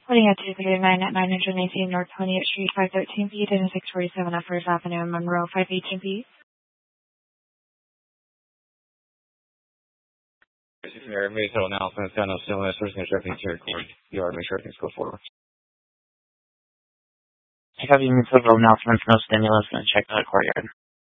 Putting at 239 at 919 North 20th Street, 513B, and 647 at First Avenue, Monroe, 518B. Make no announcements, got no stimulus, there's no everything to record. You are make sure things go forward. I have you made several announcements, no stimulus, and check the courtyard.